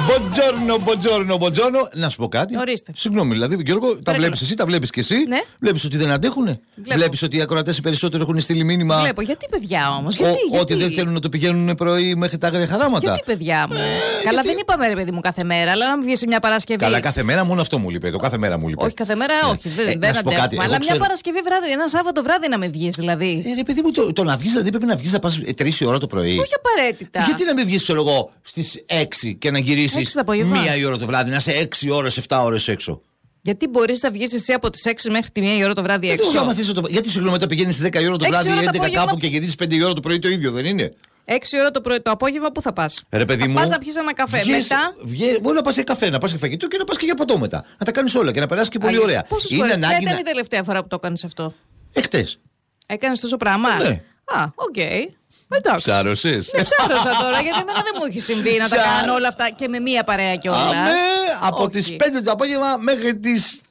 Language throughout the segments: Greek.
Μποτζόρνο. Να σου πω κάτι. Ορίστε. Συγγνώμη, δηλαδή, Γιώργο, τα βλέπεις εσύ, τα βλέπεις και εσύ. Ναι. Βλέπεις ότι δεν αντέχουνε. Βλέπεις ότι οι ακροατές οι περισσότεροι έχουν στείλει μήνυμα. Βλέπω. Γιατί παιδιά όμως, ότι δεν θέλουν να το πηγαίνουν πρωί μέχρι τα άγρια χαράματα. Γιατί παιδιά μου. Καλά, δεν είπαμε ρε παιδί μου κάθε μέρα, αλλά να μην βγει σε μια Παρασκευή. Καλά, κάθε μέρα μόνο αυτό μου λείπει. Το κάθε μέρα μου λείπει. Όχι, κάθε μέρα όχι. Δεν αντέχουμε. Αλλά μια Παρασκευή βράδυ, ένα Σάββατο βράδυ να με βγει δηλαδή. Ρε παιδί μου, το να βγει δηλαδή πρέπει να βγει να πα 3 η ώρα το πρωί. Όχι απαραίτητα. Γιατί να μην βγει, ξέρω εγώ, στις 6 και να γυρίσει 1 η ώρα το βράδυ, να είσαι 6 ώρες, 7 ώρες έξω. Γιατί μπορεί να βγει εσύ από τις 6 μέχρι τη 1 η ώρα το βράδυ έξω. Γιατί συγγνώμη, μετά πηγαίνει στις 10 η ώρα το βράδυ, 11 κάπου και γυρίσει 5 η ώρα το πρωί, το ίδιο δεν είναι? 6 ώρα το απόγευμα πού θα πα? Ρε παιδί μου. Πα να πιει ένα καφέ. Μετά. Μπορεί να πα για καφέ, να πα για φαγητό και να πα και για ποτό μετά. Να τα κάνει όλα και να περάσει και πολύ ωραία. Ποια ήταν η τελευταία φορά που το έκανε αυτό? Εχθές. Έκανε τόσο πράγμα? Ναι. Α, οκ. Εντάξει. Ψάρωσες. Ναι, ψάρωσα τώρα, γιατί εμένα δεν μου έχει συμβεί να τα κάνω όλα αυτά και με μία παρέα κιόλας. Από τις 5 το απόγευμα μέχρι τις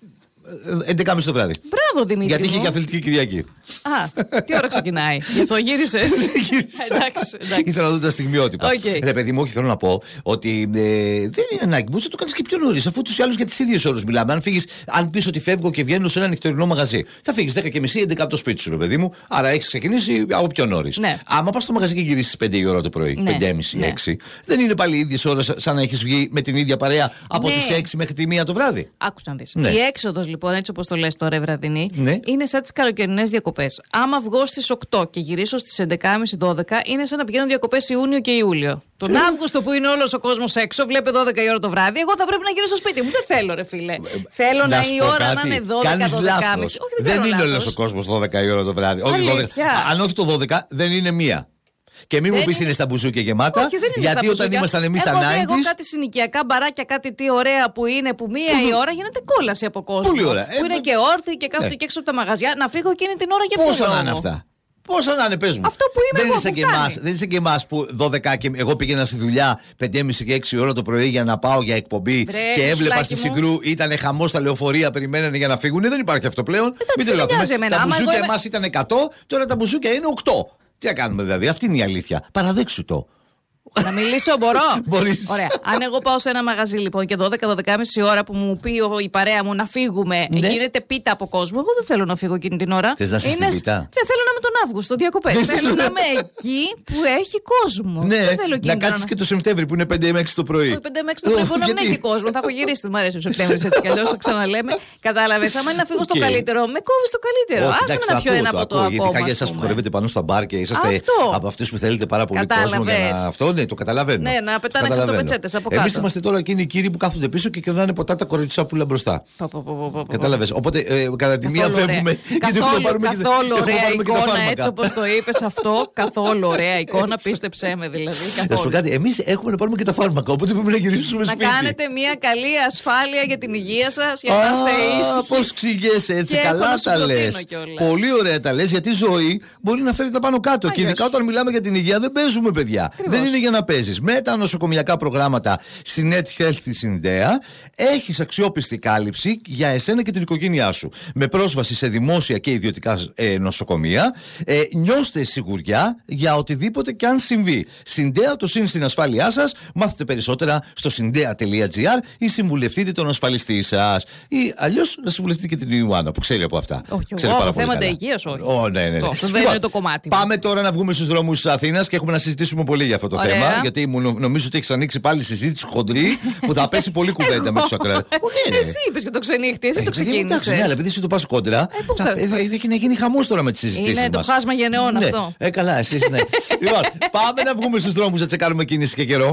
11.30 το βράδυ. Μπράβο, Δημήτρη. Γιατί είχε και Αθλητική Κυριακή. Α, τι ώρα ξεκινάει? Γι' αυτό γύρισες. Εντάξει. Ήθελα να δω τα στιγμιότυπα. Ρε παιδί μου, όχι, θέλω να πω ότι δεν είναι ανάγκη. Μπορείς να το κάνεις και πιο νωρίς, αφού τους ή άλλους για τις ίδιες ώρες μιλάμε. Αν πεις ότι φεύγω και βγαίνω σε ένα νυχτερινό μαγαζί, θα φύγεις 10:30, 11 από το σπίτι σου, ρε παιδί μου. Άρα έχεις ξεκινήσει από πιο νωρίς. Ναι. Άμα πας στο μαγαζί και γυρίσεις 5 η ώρα το πρωί, 5:30, 6, δεν είναι πάλι οι ίδιες ώρες σαν να έχεις βγει με την ίδια παρέα από τις 6 μέχρι τη 1 το βράδυ. Άκουσα να δεις. Η έξοδος λοιπόν, έτσι όπως το λες τώρα, βραδινή, είναι σαν τις καλοκαιρινές διακοπές. Άμα βγω στις 8 και γυρίσω στις 11.30-12, είναι σαν να πηγαίνω διακοπές Ιούνιο και Ιούλιο. Τον Αύγουστο που είναι όλος ο κόσμος έξω, βλέπει 12 η ώρα το βράδυ. Εγώ θα πρέπει να γυρίσω στο σπίτι μου. Δεν θέλω, ρε φίλε. Θέλω να η ώρα να είναι 12-12.30. Δεν είναι όλος ο κόσμος 12 η ώρα το βράδυ. Αν όχι το 12, δεν είναι 1. Και μην μου πεις είναι στα μπουζούκια γεμάτα. Όχι, γιατί όταν ήμασταν εμείς στα 90's. Εγώ κάτι συνοικιακά μπαράκια, κάτι τι ωραία που είναι, που 1 η ώρα γίνεται κόλαση από κόσμο. Πολύ ωραία. Που είναι και όρθιοι και κάθονται και έξω από τα μαγαζιά. Να φύγω εκείνη την ώρα για ποιο λόγο? Πόσα να είναι αυτά? Πόσα να είναι, πες μου. Αυτό που είμαι δεν είσαι και εμάς που 12 και εγώ πήγαινα στη δουλειά 5:30 και 6 ώρα το πρωί για να πάω για εκπομπή και έβλεπα στη Συγκρού, ήταν χαμός στα λεωφορεία, περιμένανε για να φύγουν. Δεν υπάρχει αυτό πλέον. Μην τρελαθούμε. Τα μπουζούκια εμάς ήταν 100, τώρα τα μπουζούκια είναι 8. Τι να κάνουμε δηλαδή, αυτή είναι η αλήθεια. Παραδέξου το. Να μιλήσω, μπορώ? Μπορείς. Ωραία. Αν εγώ πάω σε ένα μαγαζί λοιπόν και 12-12.30 ώρα που μου πει η παρέα μου να φύγουμε, γίνεται πίτα από κόσμο, εγώ δεν θέλω να φύγω εκείνη την ώρα. Θες να είσαι στην πίτα? Δεν θέλω να είμαι τον Αύγουστο διακοπές. Θέλω να είμαι εκεί που έχει κόσμο. Ναι, δεν θέλω να κάτσεις και το Σεπτέμβρη που είναι 5 με 6 το πρωί. 5 με 6 το πρωί μπορεί να μην έχει κόσμο. Θα έχω γυρίσει. Μου αρέσει ο Σεπτέμβρης έτσι κι αλλιώς, το ξαναλέμε. Κατάλαβες. Άμα είναι να φύγω στο καλύτερο, με κόβει στο καλύτερο. Άσε με να πιω ένα ποτό ακόμα. Γιατί για εσάς που χορεύετε πάνω στα μπαρ και είσαστε από αυτούς που θέλετε πάρα πολύ κόσμο για να αυτό, ναι, το καταλαβαίνω. Ναι, να πετάνε χαρτοπετσέτες από κάτω. Εμείς είμαστε τώρα εκείνοι οι κύριοι που κάθονται πίσω και κερνάνε ποτά τα κοριτσόπουλα μπροστά. Κατάλαβες. Οπότε κατά τη μία φεύγουμε και δεν θα πάρουμε και τα φάρμακα. Καθόλου ωραία εικόνα, έτσι όπως το είπες αυτό. Καθόλου ωραία εικόνα, πίστεψέ με δηλαδή. Να σου πω κάτι, εμείς έχουμε να πάρουμε και τα φάρμακα. Οπότε πρέπει να γυρίσουμε σπίτι. Να κάνετε μια καλή ασφάλεια για την υγεία σας, για να είστε ήσυχοι. Πώς ξηγέσαι έτσι, καλά τα λες. Πολύ ωραία τα λες, γιατί η ζωή μπορεί να φέρει τα πάνω κάτω. Και ειδικά όταν μιλάμε για την υγεία δεν παίζουμε, παιδιά. Δεν είναι για να παίζεις. Με τα νοσοκομιακά προγράμματα στην Net Health Συνδέα έχεις αξιόπιστη κάλυψη για εσένα και την οικογένειά σου. Με πρόσβαση σε δημόσια και ιδιωτικά νοσοκομεία. Νιώστε σιγουριά για οτιδήποτε και αν συμβεί. Συνδέα το συν στην ασφάλειά σας. Μάθετε περισσότερα στο συνδέα.gr ή συμβουλευτείτε τον ασφαλιστή σας. Ή αλλιώς να συμβουλευτείτε και την Ιωάννα που ξέρει από αυτά. Όχι, εγώ θέματα υγείας όχι. Ναι. Δεν είναι το κομμάτι. Πάμε τώρα να βγούμε στους δρόμους της Αθήνας και έχουμε να συζητήσουμε πολύ για αυτό το θέμα. Γιατί νομίζω ότι έχεις ανοίξει πάλι συζήτηση χοντρή που θα πέσει πολύ κουβέντα με τους ακροατές. Εσύ είπες και το ξενύχτη, εσύ το ξεκίνησες. Ναι, αλλά επειδή εσύ το πας κόντρα, έχει να γίνει χαμός τώρα με τις συζητήσεις μας. Είναι το χάσμα γενναιών αυτό. Καλά, εσείς ναι. Λοιπόν, πάμε να βγούμε στους δρόμους να τσεκάρουμε κίνηση και καιρό.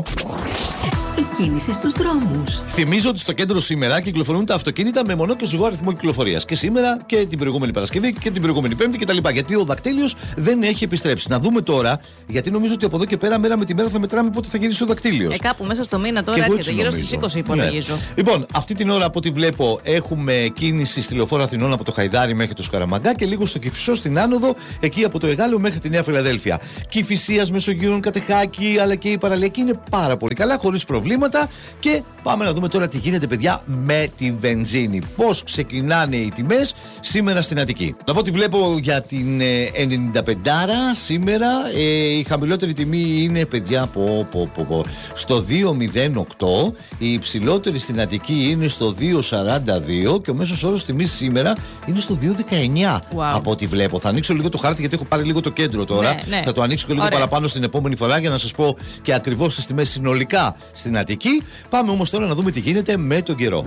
Η κίνηση στους δρόμους. Θυμίζω ότι στο κέντρο σήμερα κυκλοφορούν τα αυτοκίνητα με μονό και ζυγό αριθμό κυκλοφορίας. Και σήμερα και την προηγούμενη Παρασκευή και την προηγούμενη Πέμπτη κτλ. Γιατί ο δακτύλιος δεν έχει επιστρέψει. Να δούμε τώρα, γιατί νομίζω ότι από εδώ και πέρα μέρα με τη μέρα θα μετράμε πότε θα γυρίσει ο δακτύλιος. Κάπου μέσα στο μήνα τώρα έρχεται, γύρω στις 20 υπολογίζω. Ναι. Λοιπόν, αυτή την ώρα από ό,τι βλέπω έχουμε κίνηση στη Λεωφόρο Αθηνών από το Χαϊδάρι μέχρι το Σκαραμαγκά και λίγο στο Κηφισό στην άνοδο, εκεί από το Εγάλεο μέχρι τη Νέα Φιλαδέλφια. Κηφισίας, Μεσογείων, Κατεχάκη αλλά και η παραλιακή είναι πάρα πολύ καλά, χωρίς προβλήματα. προβλήματα. Και πάμε να δούμε τώρα τι γίνεται, παιδιά, με τη βενζίνη. Πώς ξεκινάνε οι τιμές σήμερα στην Αττική. Να πω ότι βλέπω για την 95 σήμερα η χαμηλότερη τιμή είναι, παιδιά, στο 2,08. Η υψηλότερη στην Αττική είναι στο 2,42 και ο μέσος όρος τιμής σήμερα είναι στο 2,19. Από ό,τι βλέπω. Θα ανοίξω λίγο το χάρτη γιατί έχω πάρει λίγο το κέντρο τώρα. Ναι. Θα το ανοίξω και λίγο παραπάνω στην επόμενη φορά για να σας πω και ακριβώς τις τιμές συνολικά στην Αττική. Πάμε όμως τώρα να δούμε τι γίνεται με τον καιρό.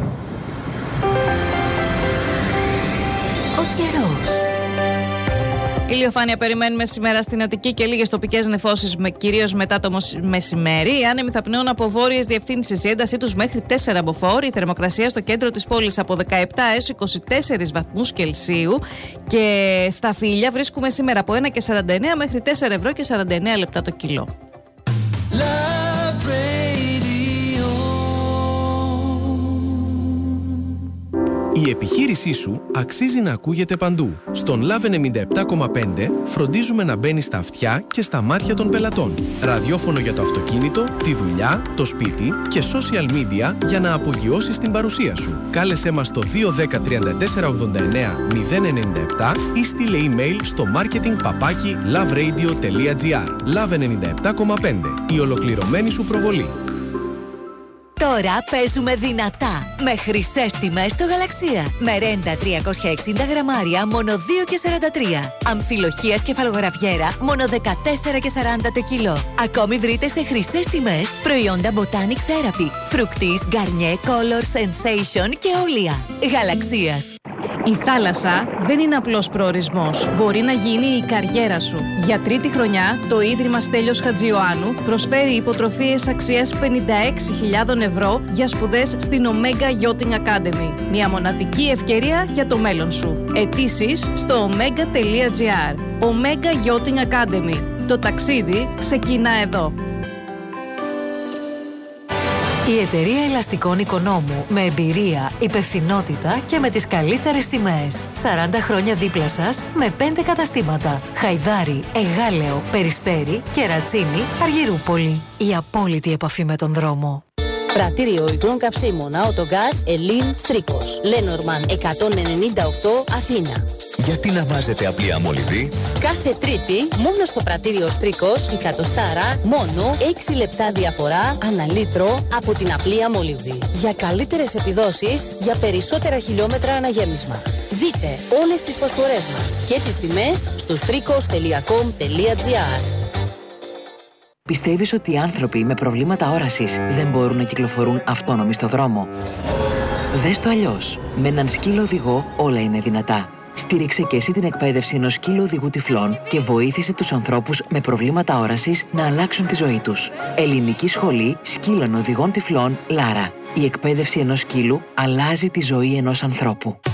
Ο καιρός. Ηλιοφάνεια περιμένουμε σήμερα στην Αττική και λίγες τοπικές νεφώσεις, κυρίως μετά το μεσημέρι. Οι άνεμοι θα πνέουν από βόρειες διευθύνσεις, η έντασή τους μέχρι 4 μποφόρ. Η θερμοκρασία στο κέντρο της πόλης από 17 έως 24 βαθμούς Κελσίου. Και στα Φύλλια βρίσκουμε σήμερα από 1,49 μέχρι 4 ευρώ και 49 λεπτά το κιλό. Η επιχείρησή σου αξίζει να ακούγεται παντού. Στον Love 97,5 φροντίζουμε να μπαίνει στα αυτιά και στα μάτια των πελατών. Ραδιόφωνο για το αυτοκίνητο, τη δουλειά, το σπίτι και social media για να απογειώσεις την παρουσία σου. Κάλεσέ μας στο 210 34 89 097 ή στείλε email στο marketing@loveradio.gr. Love 97,5. Η ολοκληρωμένη σου προβολή. Τώρα παίζουμε δυνατά με χρυσές τιμές στο Γαλαξία. Με ρέντα 360 γραμμάρια μόνο 2,43. Αμφιλοχίας κεφαλογραβιέρα μόνο 14,40 το κιλό. Ακόμη βρείτε σε χρυσές τιμές προϊόντα Botanic Therapy, Fructis, Garnier, Color, Sensation και Όλια. Γαλαξίας. Η θάλασσα δεν είναι απλός προορισμός. Μπορεί να γίνει η καριέρα σου. Για τρίτη χρονιά, το Ίδρυμα Στέλιος Χατζιωάννου προσφέρει υποτροφίες αξίας 56.000 ευρώ για σπουδές στην Omega Yachting Academy. Μια μοναδική ευκαιρία για το μέλλον σου. Αιτήσεις στο omega.gr. Omega Yachting Academy. Το ταξίδι ξεκινά εδώ. Η εταιρεία ελαστικών Οικονόμου, με εμπειρία, υπευθυνότητα και με τις καλύτερες τιμές. 40 χρόνια δίπλα σας με 5 καταστήματα. Χαϊδάρι, Εγάλεο, Περιστέρι, Κερατσίνη, Αργυρούπολη. Η απόλυτη επαφή με τον δρόμο. Πρατήριο υγρών καυσίμων Autogas Ελλήν Στρίκος. Λένορμαν 198 Αθήνα. Γιατί να βάζετε απλή αμολυβή? Κάθε Τρίτη, μόνο στο πρατήριο Στρίκος, η κατοστάρα μόνο 6 λεπτά διαφορά ανά λίτρο από την απλή αμολυβή. Για καλύτερες επιδόσεις, για περισσότερα χιλιόμετρα αναγέμισμα. Δείτε όλες τις προσφορές μας και τις τιμές στο strikos.com.gr. Πιστεύεις ότι οι άνθρωποι με προβλήματα όρασης δεν μπορούν να κυκλοφορούν αυτόνομοι στο δρόμο? Δες το αλλιώς. Με έναν σκύλο οδηγό όλα είναι δυνατά. Στήριξε και εσύ την εκπαίδευση ενός σκύλου οδηγού τυφλών και βοήθησε τους ανθρώπους με προβλήματα όρασης να αλλάξουν τη ζωή τους. Ελληνική Σχολή Σκύλων Οδηγών Τυφλών Λάρα. Η εκπαίδευση ενός σκύλου αλλάζει τη ζωή ενός ανθρώπου.